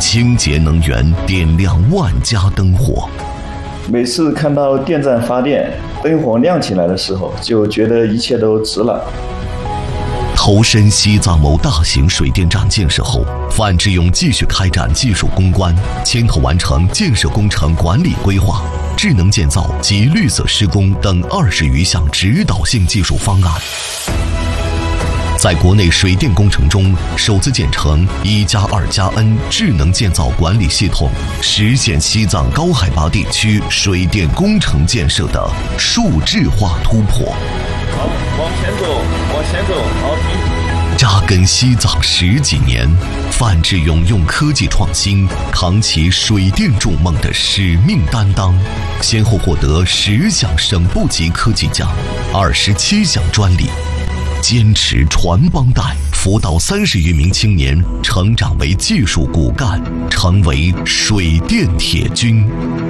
清洁能源点亮万家灯火。 每次看到电站发电，灯火亮起来的时候，就觉得一切都值了。 投身西藏某大型水电站建设后，范志勇继续开展技术攻关，牵头完成建设工程管理规划、智能建造及绿色施工等20余项指导性技术方案。在国内水电工程中，首次建成1+2+N 智能建造管理系统，实现西藏高海拔地区水电工程建设的数字化突破。 好，往前走，好，停。 扎根西藏10几年，范志勇用科技创新扛起水电筑梦的使命担当，先后获得10项省部级科技奖、27项专利。坚持传帮带，辅导30余名青年成长为技术骨干，成为水电铁军。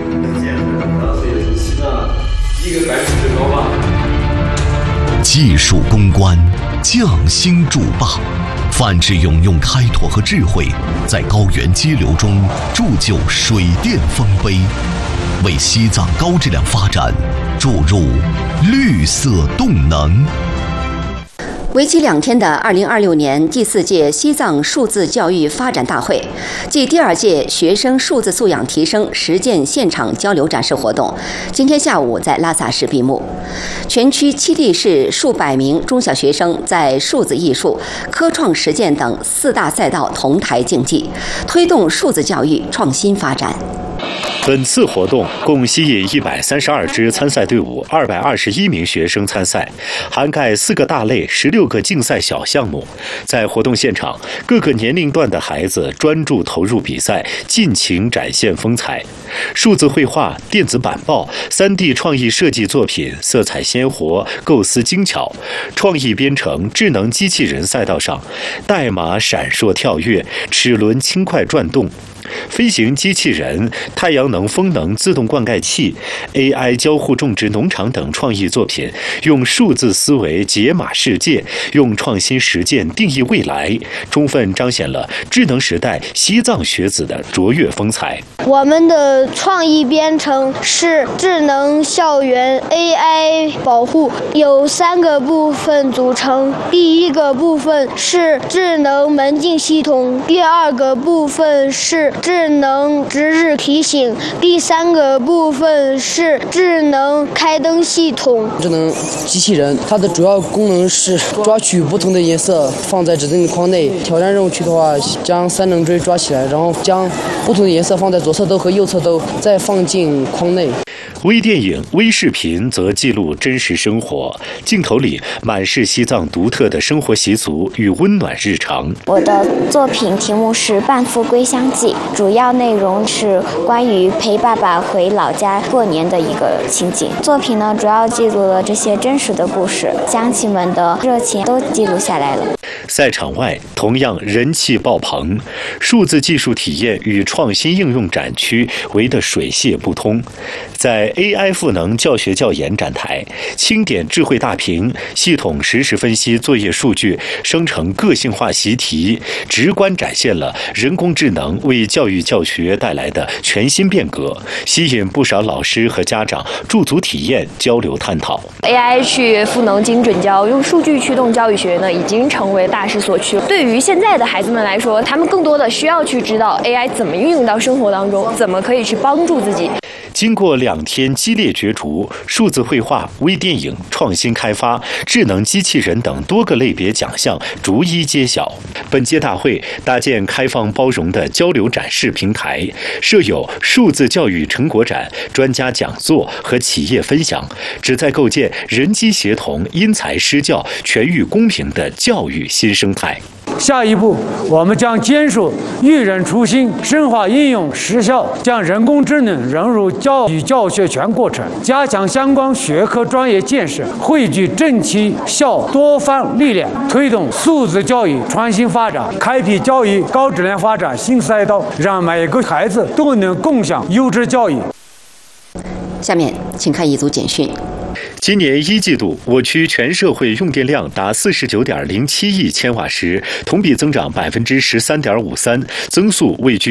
技术攻关，匠心筑坝。范志勇用开拓和智慧，在高原激流中铸就水电丰碑，为西藏高质量发展注入绿色动能。 为期2天的2026年第4届西藏数字教育发展大会暨第2届学生数字素养提升实践现场交流展示活动，今天下午在拉萨市闭幕。全区7地市数百名中小学生在数字艺术、科创实践等4大赛道同台竞技，推动数字教育创新发展。 本次活动共吸引132支参赛队伍，221名学生参赛，涵盖4个大类、16个竞赛小项目。在活动现场，各个年龄段的孩子专注投入比赛，尽情展现风采。数字绘画、电子板报、3D 创意设计作品色彩鲜活，构思精巧；创意编程、智能机器人赛道上，代码闪烁跳跃，齿轮轻快转动。飞行机器人、太阳能风能自动灌溉器、AI 交互种植农场等创意作品，用数字思维解码世界，用创新实践定义未来，充分彰显了智能时代西藏学子的卓越风采。 我们的创意编程是智能校园 AI 保护，由3个部分组成。第1个部分是智能门禁系统，第2个部分是智能值日提醒，第3个部分是智能开灯系统。 智能机器人它的主要功能是抓取不同的颜色放在指定的框内。挑战任务区的话，将3棱锥抓起来，然后将不同的颜色放在左侧兜和右侧兜，再放进框内。 微电影、微视频则记录真实生活，镜头里满是西藏独特的生活习俗与温暖日常。 我的作品题目是《伴父归乡记》，主要内容是关于陪爸爸回老家过年的一个情景。作品呢，主要记录了这些真实的故事，乡亲们的热情都记录下来了。 赛场外同样人气爆棚，数字技术体验与创新应用展区围得水泄不通。在 AI 赋能教学教研展台，清点智慧大屏，系统实时分析作业数据，生成个性化习题，直观展现了人工智能为教育教学带来的全新变革，吸引不少老师和家长驻足体验、交流探讨。 AI 去赋能精准教，用数据驱动教育学呢，已经成为大势所趋。对于现在的孩子们来说，他们更多的需要去知道 AI 怎么运用到生活当中，怎么可以去帮助自己。 经过2天激烈角逐，数字绘画、微电影、创新开发、智能机器人等多个类别奖项逐一揭晓。本届大会搭建开放包容的交流展示平台，设有数字教育成果展、专家讲座和企业分享，旨在构建人机协同、因材施教、全域公平的教育新生态。 下一步，我们将坚守育人初心，深化应用实效，将人工智能融入教育教学全过程，加强相关学科专业建设，汇聚正气校多方力量，推动数字教育创新发展，开辟教育高质量发展新赛道，让每个孩子都能共享优质教育。 下面请看一组简讯。 今年1季度，我区全社会用电量达49.07亿千瓦时，同比增长13.53%，增速位居